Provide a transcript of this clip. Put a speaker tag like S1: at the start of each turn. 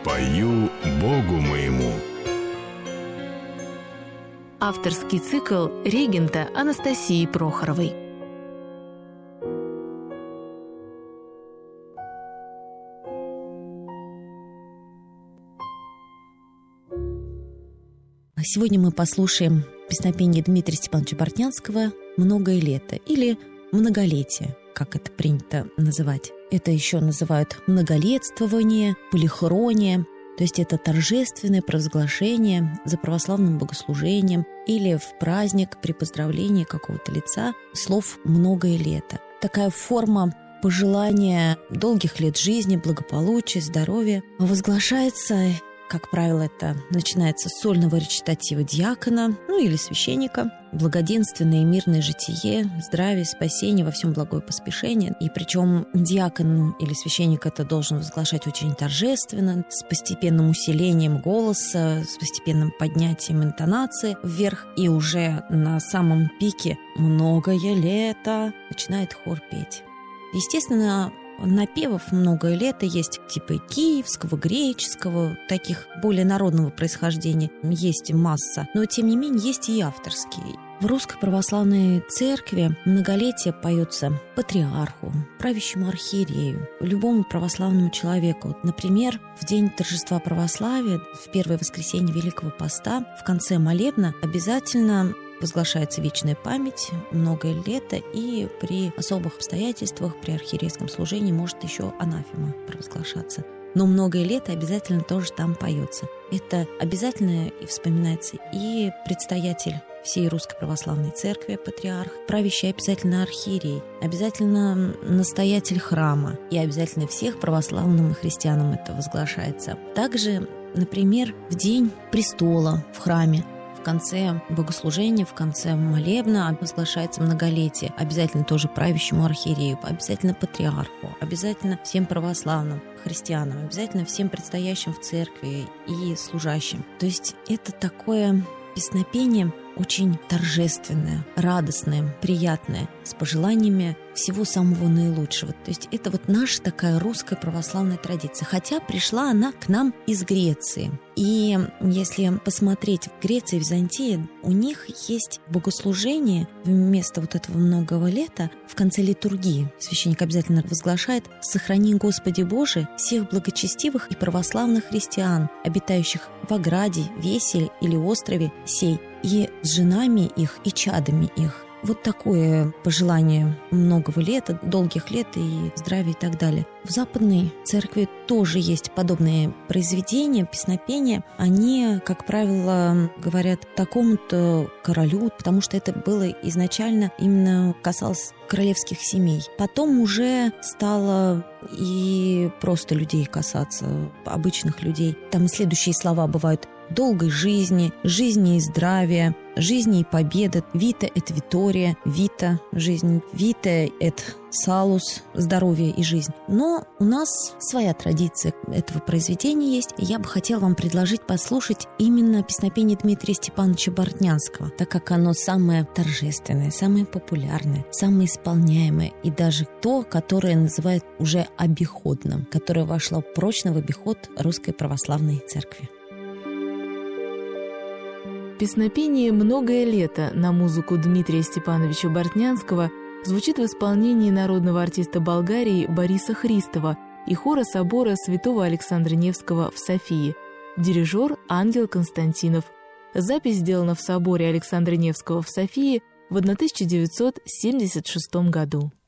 S1: Пою Богу моему.
S2: Авторский цикл регента Анастасии Прохоровой.
S3: Сегодня мы послушаем песнопение Дмитрия Степановича Бортнянского «Многое лето» или «Многолетие», как это принято называть. Это еще называют многолетствование, полихрония, то есть это торжественное провозглашение за православным богослужением или в праздник при поздравлении какого-то лица слов «многое лето». Такая форма пожелания долгих лет жизни, благополучия, здоровья возглашается. Как правило, это начинается с сольного речитатива диакона, или священника. Благоденственное и мирное житие, здравие, спасение, во всем благое поспешение. И причем диакон или священник это должен возглашать очень торжественно, с постепенным усилением голоса, с постепенным поднятием интонации вверх. И уже на самом пике «многое лето» начинает хор петь. Естественно, напевов многое лето есть типа киевского, греческого, таких более народного происхождения есть масса, но тем не менее есть и авторские. В Русской Православной Церкви многолетие поется патриарху, правящему архиерею, любому православному человеку. Например, в день торжества православия, в первое воскресенье Великого Поста, в конце молебна обязательно возглашается вечная память, многое лето, и при особых обстоятельствах, при архиерейском служении может еще анафема провозглашаться. Но многое лето обязательно тоже там поется. Это обязательно и вспоминается и предстоятель всей Русской Православной Церкви, патриарх, правящий обязательно архиерей, обязательно настоятель храма, и обязательно всех православным и христианам это возглашается. Также, например, в день престола в храме, в конце богослужения, в конце молебна возглашается многолетие. Обязательно тоже правящему архиерею, обязательно патриарху, обязательно всем православным христианам, обязательно всем предстоящим в церкви и служащим. То есть это такое песнопение очень торжественное, радостное, приятное, с пожеланиями всего самого наилучшего. То есть это вот наша такая русская православная традиция. Хотя пришла она к нам из Греции. И если посмотреть в Греции, Византии, у них есть богослужение вместо вот этого многого лета в конце литургии. Священник обязательно возглашает: «Сохрани, Господи Боже, всех благочестивых и православных христиан, обитающих в ограде, веселе или острове сей, и с женами их и чадами их». Вот такое пожелание многого лета, долгих лет и здравия и так далее. В Западной Церкви тоже есть подобные произведения, песнопения. Они, как правило, говорят такому-то королю, потому что это было изначально именно касалось королевских семей. Потом уже стало и просто людей касаться, обычных людей. Там следующие слова бывают: долгой жизни, жизни и здравия, жизни и победы. Вита – это Витория, Вита – жизнь, Вита – это Салус – здоровье и жизнь. Но у нас своя традиция этого произведения есть. Я бы хотела вам предложить послушать именно песнопение Дмитрия Степановича Бортнянского, так как оно самое торжественное, самое популярное, самое исполняемое, и даже то, которое называют уже обиходным, которое вошло прочно в обиход Русской Православной Церкви.
S2: Песнопение «Многое лето» на музыку Дмитрия Степановича Бортнянского звучит в исполнении народного артиста Болгарии Бориса Христова и хора собора святого Александра Невского в Софии. Дирижер Ангел Константинов. Запись сделана в соборе Александра Невского в Софии в 1976 году.